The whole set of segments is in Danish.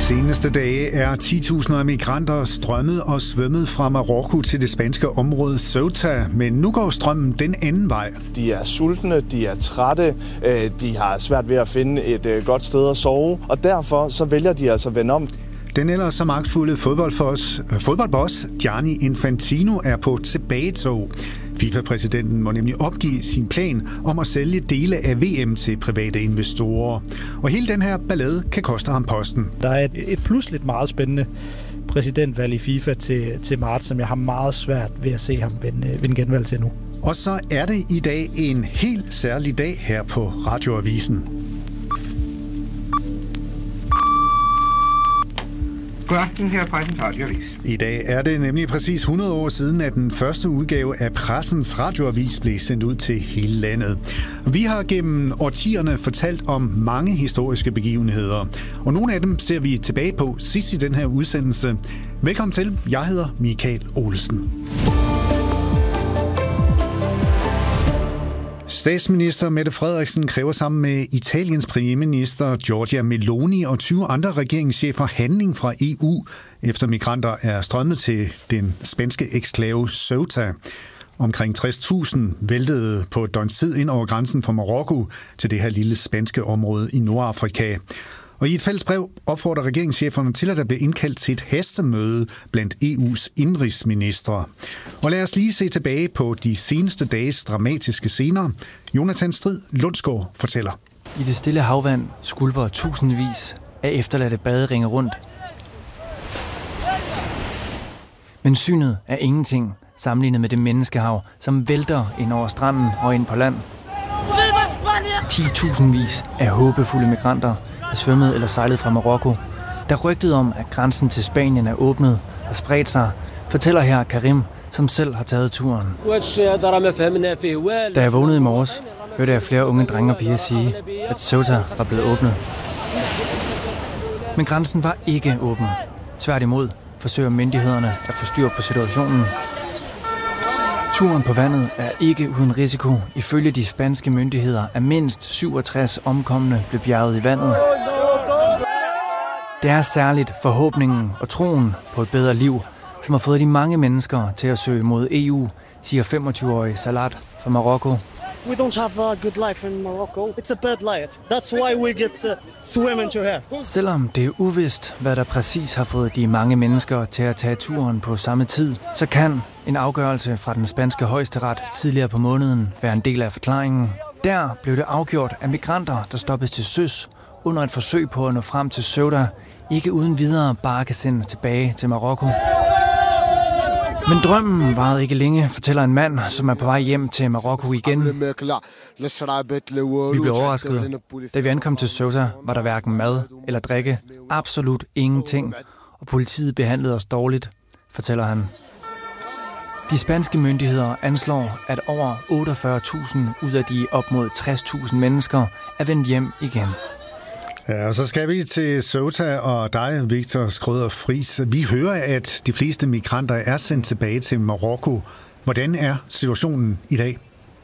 seneste dage er 10.000 af migranter strømmet og svømmet fra Marokko til det spanske område Ceuta, men nu går strømmen den anden vej. De er sultne, de er trætte, de har svært ved at finde et godt sted at sove, og derfor så vælger de altså at vende om. Den ellers så magtfulde fodboldboss Gianni Infantino er på tilbagetog. FIFA-præsidenten må nemlig opgive sin plan om at sælge dele af VM til private investorer. Og hele den her ballade kan koste ham posten. Der er et pludseligt meget spændende præsidentvalg i FIFA til marts, som jeg har meget svært ved at se ham vinde genvalg til nu. Og så er det i dag en helt særlig dag her på Radioavisen. God aften her fra den radioavis. I dag er det nemlig præcis 100 år siden, at den første udgave af Pressens Radioavis blev sendt ud til hele landet. Vi har gennem årtierne fortalt om mange historiske begivenheder, og nogle af dem ser vi tilbage på sidst i den her udsendelse. Velkommen til. Jeg hedder Michael Olsen. Statsminister Mette Frederiksen kræver sammen med Italiens premierminister Giorgia Meloni og 20 andre regeringschefer handling fra EU, efter migranter er strømmet til den spanske eksklave Ceuta. Omkring 60.000 væltede på et døgns tid ind over grænsen fra Marokko til det her lille spanske område i Nordafrika. Og i et fælles brev opfordrer regeringscheferne til, at der bliver indkaldt til et hastemøde blandt EU's indrigsministre. Og lad os lige se tilbage på de seneste dages dramatiske scener. Jonathan Strid Lundsgaard fortæller. I det stille havvand skulper tusindvis af efterladte baderinge rundt. Men synet er ingenting sammenlignet med det menneskehav, som vælter ind over stranden og ind på land. 10.000vis af håbefulde migranter er svømmet eller sejlet fra Marokko. Der rygtet om, at grænsen til Spanien er åbnet og spredt sig, fortæller her Karim, som selv har taget turen. Da jeg vågnede i morges, hørte jeg flere unge drenge og piger sige, at Ceuta var blevet åbnet. Men grænsen var ikke åben. Tværtimod forsøger myndighederne at få styr på situationen. Turen på vandet er ikke uden risiko. Ifølge de spanske myndigheder er mindst 67 omkomne blevet bjerget i vandet. Det er særligt forhåbningen og troen på et bedre liv, som har fået de mange mennesker til at søge mod EU, siger 25-årige Salat fra Marokko. We don't have a good life in Morocco. It's a bad life. That's why we get swim into here. Selvom det er uvist, hvad der præcis har fået de mange mennesker til at tage turen på samme tid, så kan en afgørelse fra den spanske højesteret tidligere på måneden være en del af forklaringen. Der blev det afgjort, at migranter, der stoppes til søs under et forsøg på at nå frem til Ceuta, ikke uden videre bare kan sendes tilbage til Marokko. Men drømmen varede ikke længe, fortæller en mand, som er på vej hjem til Marokko igen. Vi blev overrasket. Da vi ankom til Ceuta, var der hverken mad eller drikke. Absolut ingenting. Og politiet behandlede os dårligt, fortæller han. De spanske myndigheder anslår, at over 48.000 ud af de op mod 60.000 mennesker er vendt hjem igen. Ja, og så skal vi til Ceuta og dig, Victor Skrøder Friis. Vi hører, at de fleste migranter er sendt tilbage til Marokko. Hvordan er situationen i dag?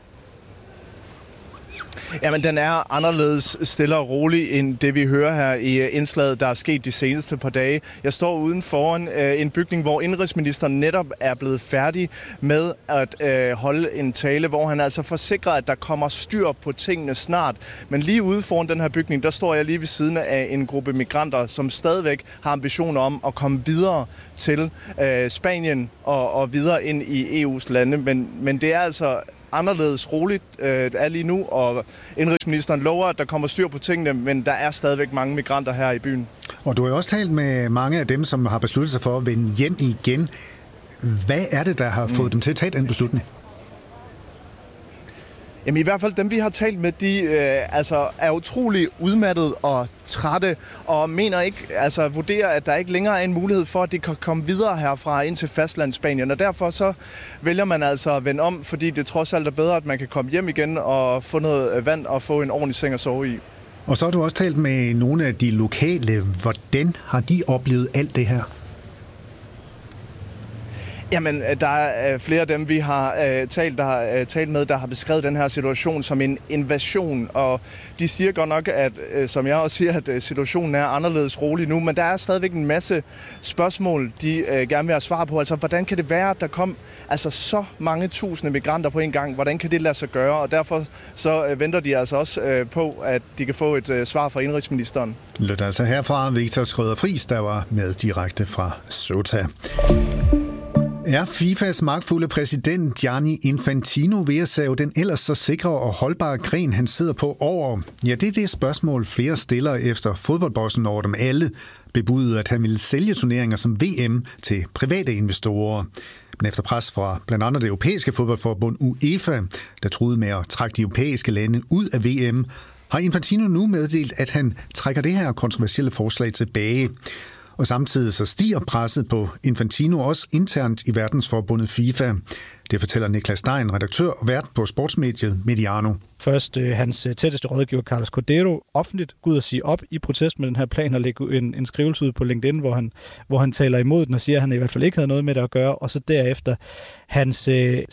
Jamen, den er anderledes stille og rolig end det, vi hører her i indslaget, der er sket de seneste par dage. Jeg står uden foran en bygning, hvor indrigsministeren netop er blevet færdig med at holde en tale, hvor han altså forsikrer, at der kommer styr på tingene snart. Men lige ude foran den her bygning, der står jeg lige ved siden af en gruppe migranter, som stadigvæk har ambitioner om at komme videre til Spanien og videre ind i EU's lande. Men det er altså anderledes roligt er lige nu, og indrigsministeren lover, at der kommer styr på tingene, men der er stadigvæk mange migranter her i byen. Og du har jo også talt med mange af dem, som har besluttet sig for at vende hjem igen. Hvad er det, der har fået dem til at tage den beslutning? Jamen i hvert fald dem, vi har talt med, de er utrolig udmattet og trætte, og mener ikke, vurderer, at der ikke længere er en mulighed for, at de kan komme videre herfra ind til fastlandsspanien. Og derfor så vælger man altså at vende om, fordi det trods alt er bedre, at man kan komme hjem igen og få noget vand og få en ordentlig seng at sove i. Og så har du også talt med nogle af de lokale. Hvordan har de oplevet alt det her? Jamen, der er flere af dem, vi har talt med, der har beskrevet den her situation som en invasion, og de siger godt nok, at, som jeg også siger, at situationen er anderledes rolig nu, men der er stadigvæk en masse spørgsmål, de gerne vil have svar på. Altså, hvordan kan det være, at der kom så mange tusinde migranter på en gang? Hvordan kan det lade sig gøre? Og derfor så venter de altså også på, at de kan få et svar fra indrigsministeren. Lød altså herfra Victor Schrøder-Friis, der var med direkte fra Sota. Er FIFAs magtfulde præsident Gianni Infantino ved at save den ellers så sikre og holdbare gren, han sidder på over? Ja, det er det spørgsmål, flere stiller efter fodboldbossen over dem alle bebudede, at han ville sælge turneringer som VM til private investorer. Men efter pres fra blandt andet det europæiske fodboldforbund UEFA, der truede med at trække de europæiske lande ud af VM, har Infantino nu meddelt, at han trækker det her kontroversielle forslag tilbage. Og samtidig så stiger presset på Infantino også internt i verdensforbundet FIFA. Det fortæller Niklas Stein, redaktør og vært på sportsmediet Mediano. Først hans tætteste rådgiver, Carlos Cordero, offentligt går ud og sige op i protest med den her plan og lægge en skrivelse ud på LinkedIn, hvor han taler imod den og siger, at han i hvert fald ikke havde noget med det at gøre. Og så derefter hans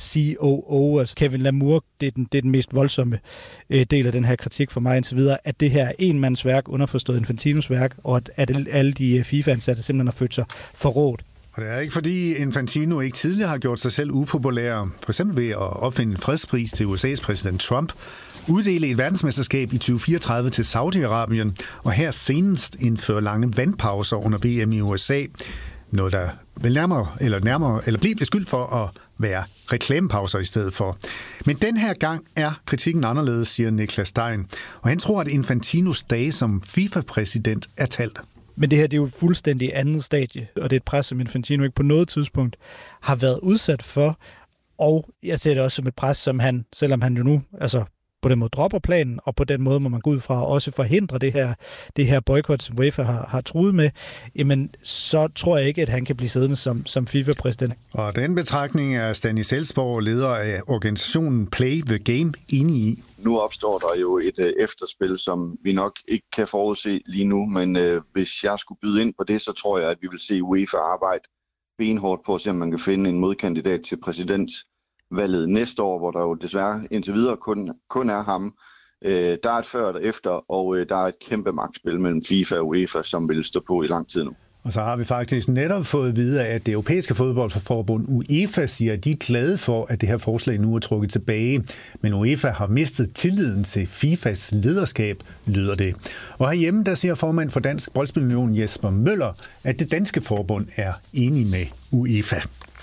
COO, altså Kevin Lamour, det er den mest voldsomme del af den her kritik for mig indtil videre, at det her er en mands værk, underforstået Infantinos værk, og at alle de FIFA-ansatte simpelthen har følt sig forrådt. Og det er ikke fordi Infantino ikke tidligere har gjort sig selv upopulær, for eksempel ved at opfinde en fredspris til USA's præsident Trump, uddele et verdensmesterskab i 2034 til Saudi-Arabien, og her senest indføre lange vandpauser under VM i USA. Noget, der vel nærmere bliver beskyldt for at være reklamepauser i stedet for. Men den her gang er kritikken anderledes, siger Niklas Stein, og han tror, at Infantinos dage som FIFA-præsident er talt. Men det her, det er jo et fuldstændig andet stadie, og det er et pres, som Infantino ikke på noget tidspunkt har været udsat for. Og jeg ser det også som et pres, som han, selvom han jo nu på den måde dropper planen, og på den måde må man gå ud fra også forhindre det her boykot, som UEFA har truet med, jamen så tror jeg ikke, at han kan blive siddende som FIFA-præsident. Og den betragtning er Stanis Elsborg, leder af organisationen Play the Game, enig i. Nu opstår der jo et efterspil, som vi nok ikke kan forudse lige nu, men hvis jeg skulle byde ind på det, så tror jeg, at vi vil se UEFA arbejde benhårdt på at se, om man kan finde en modkandidat til præsidentsvalget næste år, hvor der jo desværre indtil videre kun er ham. Der er et før og efter, og der er et kæmpe magtspil mellem FIFA og UEFA, som vil stå på i lang tid nu. Og så har vi faktisk netop fået at vide, at det europæiske fodboldforbund UEFA siger, at de er glade for, at det her forslag nu er trukket tilbage. Men UEFA har mistet tilliden til FIFAs lederskab, lyder det. Og herhjemme, der siger formand for Dansk Boldspilunion Jesper Møller, at det danske forbund er enig med UEFA.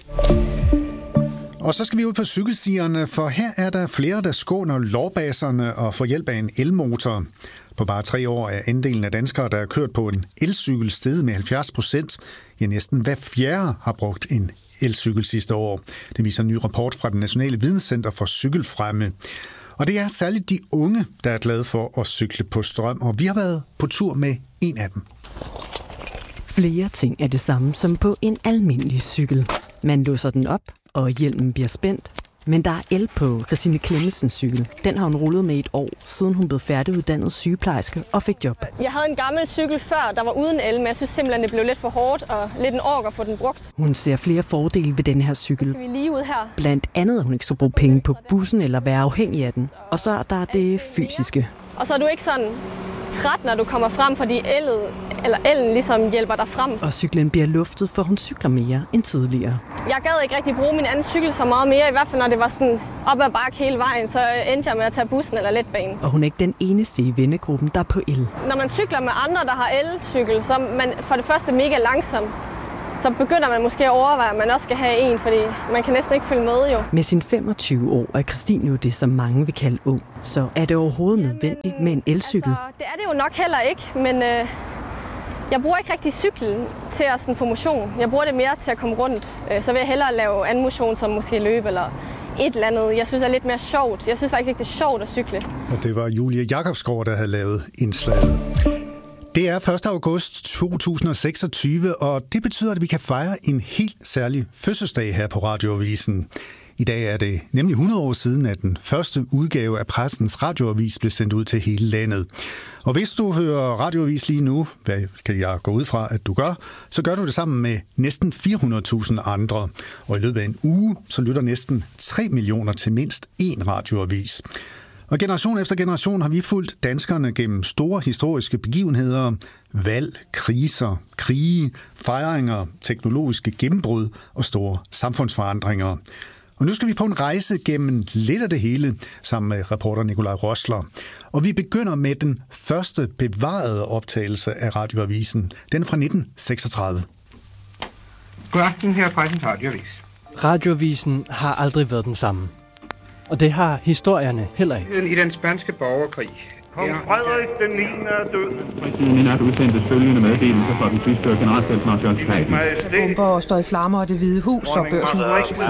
Og så skal vi ud på cykelstierne, for her er der flere, der skåner lårbaserne og får hjælp af en elmotor. På bare 3 år er andelen af danskere, der har kørt på en elcykel, steget med 70%. Ja, næsten hver fjerde har brugt en elcykel sidste år. Det viser en ny rapport fra det Nationale Videnscenter for Cykelfremme. Og det er særligt de unge, der er glade for at cykle på strøm, og vi har været på tur med en af dem. Flere ting er det samme som på en almindelig cykel. Man låser den op, og hjelmen bliver spændt. Men der er el på Christine Klemmesens cykel. Den har hun rullet med et år, siden hun blev færdiguddannet sygeplejerske og fik job. Jeg havde en gammel cykel før, der var uden el, men jeg synes simpelthen, det blev lidt for hårdt og lidt en ork at få den brugt. Hun ser flere fordele ved den her cykel. Så skal vi lige ud her. Blandt andet, at hun ikke skal bruge penge på bussen eller være afhængig af den. Og så er der det fysiske. Og så er du ikke sådan træt, når du kommer frem, fordi ellen ligesom hjælper dig frem. Og cyklen bliver luftet, for hun cykler mere end tidligere. Jeg gad ikke rigtig bruge min anden cykel så meget mere, i hvert fald når det var sådan op ad bakke hele vejen, så endte jeg med at tage bussen eller letbanen. Og hun er ikke den eneste i vennegruppen, der er på el. Når man cykler med andre, der har elcykel, så er man for det første mega langsom. Så begynder man måske at overveje, at man også skal have en, fordi man kan næsten ikke følge med jo. Med sin 25 år er Christine jo det, som mange vil kalde ung. Så er det overhovedet nødvendigt med en elcykel? Altså, det er det jo nok heller ikke, men jeg bruger ikke rigtig cyklen til at sådan, få motion. Jeg bruger det mere til at komme rundt. Så vil jeg hellere lave anden motion, som måske løbe eller et eller andet. Jeg synes, det er lidt mere sjovt. Jeg synes faktisk ikke, det er sjovt at cykle. Og det var Julie Jakobsgaard, der havde lavet indslaget. Det er 1. august 2026, og det betyder, at vi kan fejre en helt særlig fødselsdag her på Radioavisen. I dag er det nemlig 100 år siden, at den første udgave af Pressens radioavis blev sendt ud til hele landet. Og hvis du hører radioavis lige nu, hvad kan jeg gå ud fra, at du gør, så gør du det sammen med næsten 400.000 andre. Og i løbet af en uge, så lytter næsten 3 millioner til mindst én radioavis. Og generation efter generation har vi fulgt danskerne gennem store historiske begivenheder, valg, kriser, krige, fejringer, teknologiske gennembrud og store samfundsforandringer. Og nu skal vi på en rejse gennem lidt af det hele, sammen med reporter Nikolaj Rosler. Og vi begynder med den første bevarede optagelse af radioavisen. Den er fra 1936. God aften, her er Pressens radioavis. Radioavisen har aldrig været den samme. Og det har historierne heller ikke. I den spanske borgerkrig. Kong Frederik den 9. er død. I nat udsendte følgende meddelelse fra den tyske generalstabsmajor John Schleifen. Bomber står i flammer og Det Hvide Hus og Børsen.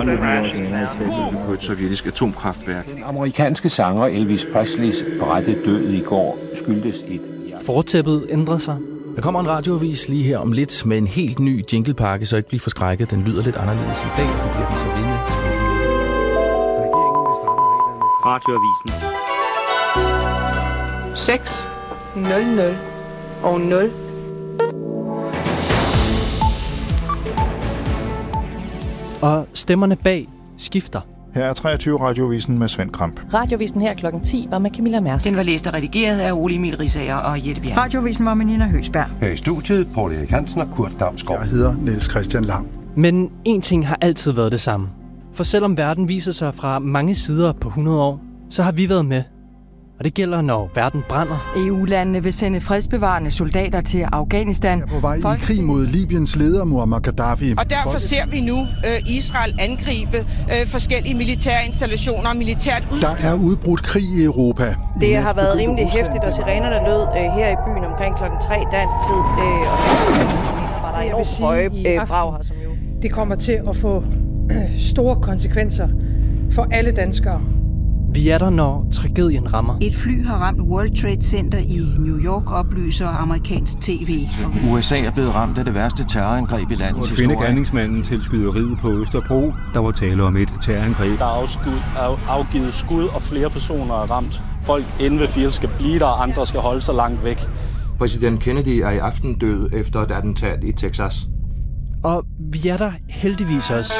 På et sovjetisk atomkraftværk. Den amerikanske sanger Elvis Presleys berette død i går skyldtes et... Fortæppet ændrer sig. Der kommer en radioavis lige her om lidt med en helt ny jinglepakke, så ikke bliv forskrækket. Den lyder lidt anderledes i dag, og du bliver den så vinde. Radioavisen. 6, 00 og 0. Og stemmerne bag skifter. Her er 23 radioavisen med Svend Kramp. Radioavisen her klokken 10 var med Camilla Mærsk. Den var læst og redigeret af Ole Emil Risager og Jette Bjerg. Radioavisen var med Nina Høgsberg. Her i studiet, Poul Erik Hansen og Kurt Damsgaard. Jeg hedder Niels Christian Lang. Men en ting har altid været det samme. For selvom verden viser sig fra mange sider på 100 år, så har vi været med. Og det gælder, når verden brænder. EU-landene vil sende fredsbevarende soldater til Afghanistan. Er på vej i krig mod Libyens leder, Muammar Gaddafi. Og derfor ser vi nu Israel angribe forskellige militære installationer og militært udstyr. Der er udbrudt krig i Europa. Det har været rimelig hæftigt, og sirenerne lød her i byen omkring klokken 3 dansk tid. Og var der enormt høje brag her, som jo... Det kommer til at få store konsekvenser for alle danskere. Vi er der, når tragedien rammer. Et fly har ramt World Trade Center i New York, oplyser amerikansk tv. USA er blevet ramt af det værste terrorangreb i landets historie. Finde gerningsmanden til skyderiet på Østerbro. Der var tale om et terrorangreb. Der er afgivet skud, og flere personer er ramt. Folk inde ved Field skal blive der, og andre skal holde sig langt væk. Præsident Kennedy er i aften død efter et attentat i Texas. Og vi er der heldigvis også,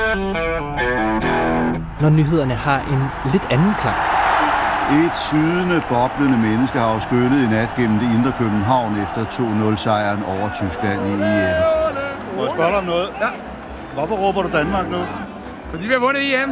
når nyhederne har en lidt anden klang. Et sydende, boblende menneskehav skyllede i nat gennem det indre København efter 2-0-sejren over Tyskland i EM. Må jeg spørge dig om noget? Ja. Hvorfor råber du Danmark nu? Fordi vi har vundet EM.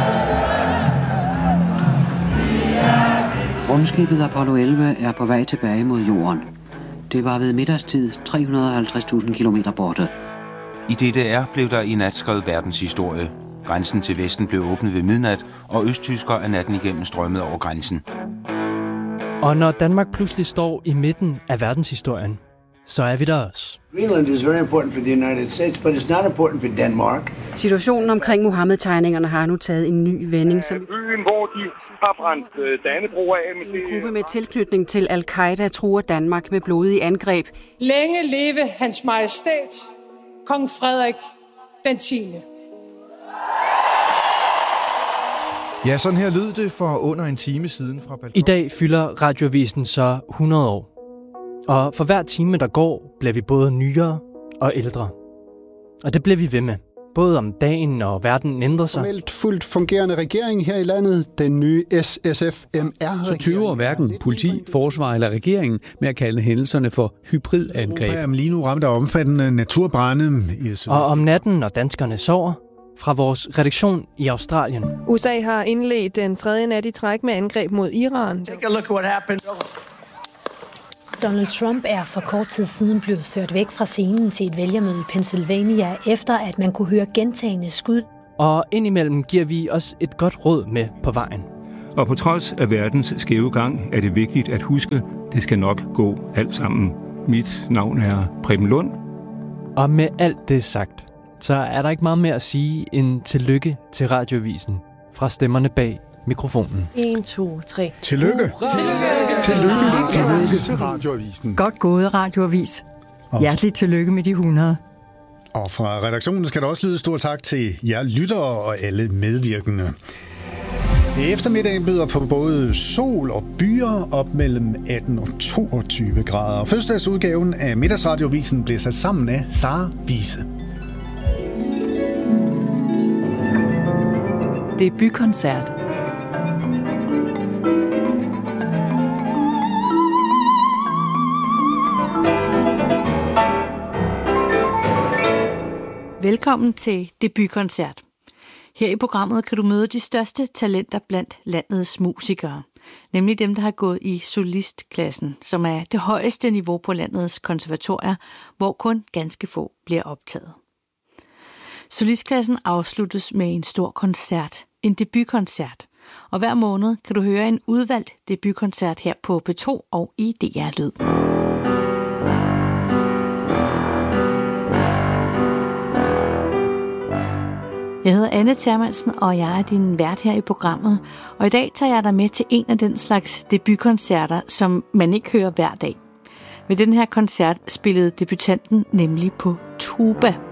Rumskibet Apollo 11 er på vej tilbage mod jorden. Det var ved middagstid 350.000 kilometer borte. I DDR blev der i nat skrevet verdenshistorie. Grænsen til Vesten blev åbnet ved midnat, og østtyskere er natten igennem strømmet over grænsen. Og når Danmark pludselig står i midten af verdenshistorien, så er vi der også. Greenland is very important for the United States, but it's not important for Denmark. Situationen omkring Mohammed-tegningerne har nu taget en ny vending. Som byen, hvor de har brændt Dannebrog af. En gruppe med tilknytning til Al-Qaida truer Danmark med blodige angreb. Længe leve hans majestæt, kong Frederik den 10. Ja, sådan her lød det for under en time siden fra balkon. I dag fylder radioavisen så 100 år. Og for hver time, der går, bliver vi både nyere og ældre. Og det bliver vi ved med. Både om dagen og verden ændrer sig. Formelt fuldt fungerende regering her i landet. Den nye SSF-MR-regering. Så tøver hverken politi, forsvar eller regeringen med at kalde hændelserne for hybridangreb. Europa er lige nu ramt af omfattende naturbrande i det og om natten, når danskerne sover, fra vores redaktion i Australien. USA har indledt den tredje nat i træk med angreb mod Iran. Take a look what happened. Donald Trump er for kort tid siden blevet ført væk fra scenen til et vælgermøde i Pennsylvania, efter at man kunne høre gentagne skud. Og indimellem giver vi os et godt råd med på vejen. Og på trods af verdens skæve gang, er det vigtigt at huske, det skal nok gå alt sammen. Mit navn er Preben Lund. Og med alt det sagt, så er der ikke meget mere at sige end tillykke til radioavisen fra stemmerne bag mikrofonen. 1, 2, 3. Tillykke! Tillykke til radioavisen. Godt gået, radioavis. Hjerteligt tillykke med de 100. Og fra redaktionen skal der også lyde stor tak til jer lyttere og alle medvirkende. Eftermiddagen byder på både sol og byer op mellem 18 og 22 grader. Fødselsdagsudgaven af Middagsradiovisen blev sat sammen af Sara Wiese. Debutkoncert. Velkommen til Debutkoncert. Her i programmet kan du møde de største talenter blandt landets musikere. Nemlig dem, der har gået i solistklassen, som er det højeste niveau på landets konservatorier, hvor kun ganske få bliver optaget. Solistklassen afsluttes med en stor koncert, en debutkoncert. Og hver måned kan du høre en udvalgt debutkoncert her på P2 og i DR Lyd. Jeg hedder Anne Thermansen, og jeg er din vært her i programmet. Og i dag tager jeg dig med til en af den slags debutkoncerter, som man ikke hører hver dag. Ved den her koncert spillede debutanten nemlig på tuba.